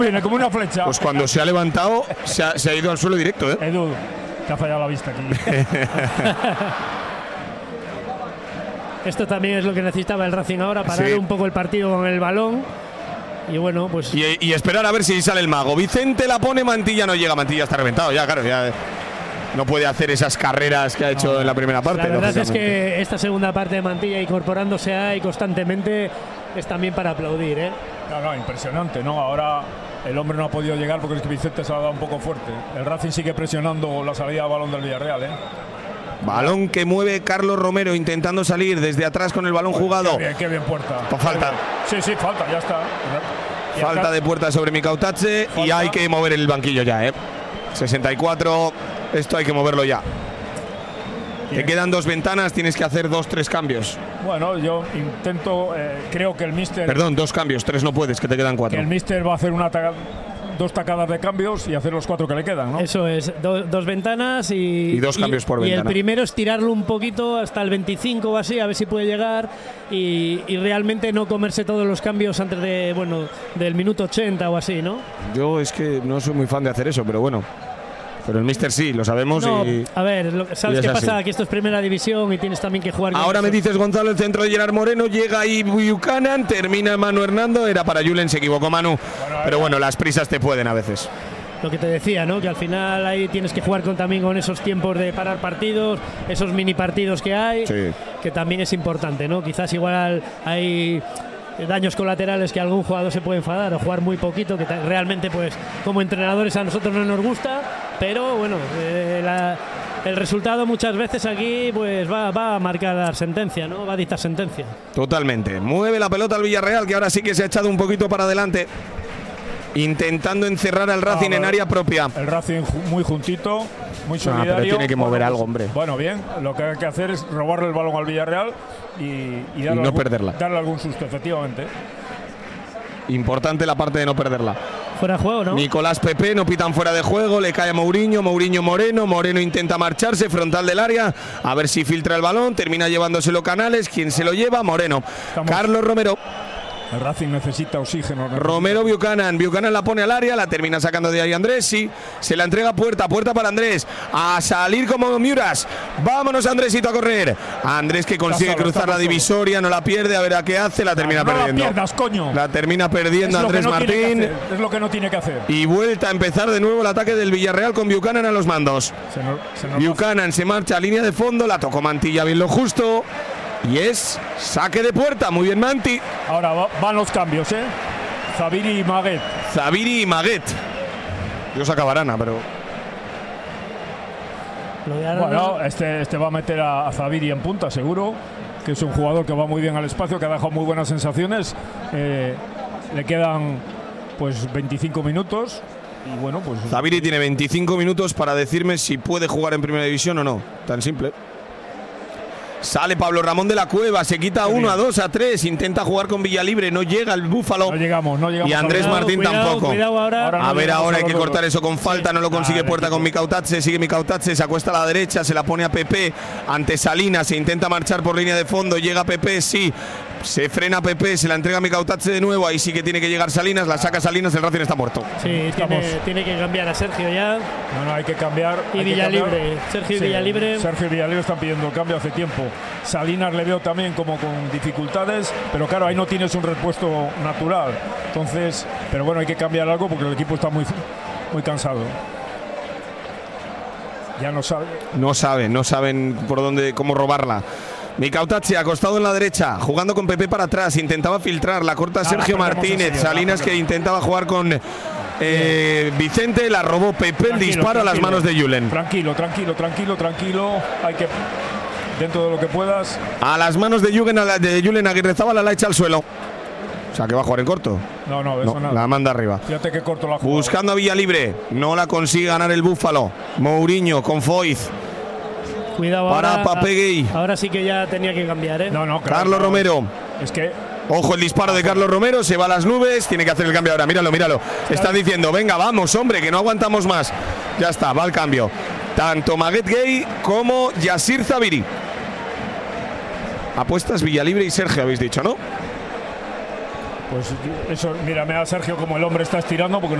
Viene como una flecha. Pues cuando se ha levantado, se ha ido al suelo directo, ¿eh? Edu, te ha fallado la vista aquí. Esto también es lo que necesitaba el Racing ahora, parar un poco el partido con el balón. Y bueno, pues. Y esperar a ver si sale el mago. Vicente la pone, Mantilla no llega. Mantilla está reventado ya, claro. Ya no puede hacer esas carreras que ha hecho en la primera parte. La verdad es que esta segunda parte de Mantilla incorporándose ahí constantemente es también para aplaudir, ¿eh? No, impresionante, ¿no? Ahora el hombre no ha podido llegar porque es que Vicente se ha dado un poco fuerte. El Racing sigue presionando la salida de balón del Villarreal, ¿eh? Balón que mueve Carlos Romero intentando salir desde atrás con el balón jugado. Qué bien Puerta. Pues falta. Sí, falta, ya está. Falta de Puerta sobre Mikautadze y hay que mover el banquillo ya, ¿eh? 64, esto hay que moverlo ya. Te quedan 2 ventanas, tienes que hacer 2-3 cambios. Bueno, yo intento, creo que el míster… Perdón, 2 cambios, 3 no puedes, que te quedan 4. Que el míster va a hacer 2 tacadas de cambios y hacer los 4 que le quedan, ¿no? Eso es, 2 ventanas y 2 cambios por ventana. Y el primero es tirarlo un poquito hasta el 25 o así, a ver si puede llegar y realmente no comerse todos los cambios antes de, del minuto 80 o así, ¿no? Yo es que no soy muy fan de hacer eso, pero bueno. Pero el míster sí, lo sabemos. No, y a ver, ¿sabes qué pasa? Que esto es primera división y tienes también que jugar. Ahora me dices, Gonzalo, el centro de Gerard Moreno, llega ahí Buchanan, termina Manu Hernando, era para Julen, se equivocó Manu. Pero bueno, las prisas te pueden a veces. Lo que te decía, ¿no? Que al final ahí tienes que jugar también con esos tiempos de parar partidos, esos mini partidos que hay, que también es importante, ¿no? Quizás igual hay daños colaterales que algún jugador se puede enfadar o jugar muy poquito, que realmente pues como entrenadores a nosotros no nos gusta, pero bueno, el resultado muchas veces aquí pues va a marcar sentencia, ¿no? Va a dictar sentencia. Totalmente. Mueve la pelota al Villarreal, que ahora sí que se ha echado un poquito para adelante, intentando encerrar al Racing en área propia. El Racing muy juntito, muy solidario. Pero tiene que mover algo, hombre. Bueno, bien, lo que hay que hacer es robarle el balón al Villarreal y no perderla. Darle algún susto, efectivamente. Importante la parte de no perderla. Fuera de juego, ¿no? Nicolás Pepe, no pitan fuera de juego, le cae a Mourinho, Moreno intenta marcharse, frontal del área, a ver si filtra el balón, termina llevándoselo Canales, ¿quién se lo lleva? Moreno. Carlos Romero. El Racing necesita oxígeno. Romero Buchanan la pone al área, la termina sacando de ahí Andrés, sí, se la entrega Puerta para Andrés, a salir como Miuras, vámonos Andresito a correr, Andrés que consigue cruzar la divisoria, no la pierde, a ver a qué hace, la termina perdiendo. No la pierdas, coño. La termina perdiendo Andrés Martín. Es lo que no tiene que hacer. Y vuelta a empezar de nuevo el ataque del Villarreal con Buchanan a los mandos. Buchanan se marcha a línea de fondo, la tocó Mantilla bien lo justo. Y es saque de Puerta, muy bien Manti. Ahora van los cambios, ¿eh? Zaviri y Maguet. Dios saca Varana, pero… Bueno, este va a meter a Zaviri en punta, seguro. Que es un jugador que va muy bien al espacio, que ha dejado muy buenas sensaciones. Le quedan pues 25 minutos. Y bueno, pues… Zaviri tiene 25 minutos para decirme si puede jugar en primera división o no. Tan simple. Sale Pablo Ramón de la Cueva, se quita 1, a 2, a 3, intenta jugar con Villalibre, no llega el Búfalo. No llegamos. Y Andrés Martín tampoco. Cuidado ahora. A ver, ahora hay que cortar eso con falta, no lo consigue Puerta con Mikautadze, sigue Mikautadze, se acuesta a la derecha, se la pone a Pepe, ante Salinas, se intenta marchar por línea de fondo, llega Pepe, sí. Se frena Pepe, se la entrega a Mikautadze de nuevo, ahí sí que tiene que llegar Salinas, la saca Salinas, el Racing está muerto. Sí, tiene que cambiar a Sergio ya. No, hay que cambiar. Y Villalibre, Sergio y Villalibre. Sergio y Villalibre están pidiendo el cambio hace tiempo. Salinas le veo también como con dificultades, pero claro, ahí no tienes un repuesto natural. Entonces, pero bueno, hay que cambiar algo porque el equipo está muy cansado. Ya no saben por dónde, cómo robarla. Mikautadze acostado en la derecha, jugando con Pepe para atrás, intentaba filtrar, la corta Sergio Martínez, Salinas que intentaba jugar con Vicente, la robó Pepe, el disparo a las manos de Julen. Tranquilo. Hay que, dentro de lo que puedas. A las manos de Julen Aguirrezábal, la echa al suelo. O sea, que va a jugar en corto. No, eso nada. La manda arriba. Fíjate que corto la jugada. Buscando a Villalibre, no la consigue ganar el Búfalo. Mourinho con Foyz. Cuidado para Papegui. Ahora sí que ya tenía que cambiar, ¿eh? No, Carlos Romero. Es que… Ojo el disparo de Carlos Romero, se va a las nubes, tiene que hacer el cambio ahora, míralo. Está diciendo, venga, vamos, hombre, que no aguantamos más. Ya está, va el cambio. Tanto Maguet Gay como Yassir Zaviri. Apuestas Villalibre y Sergio, habéis dicho, ¿no? Pues eso, mírame a Sergio como el hombre está estirando porque